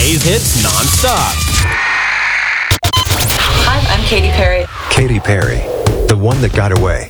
today's hits non-stop. Hi, I'm Katy Perry. Katy Perry, the one that got away.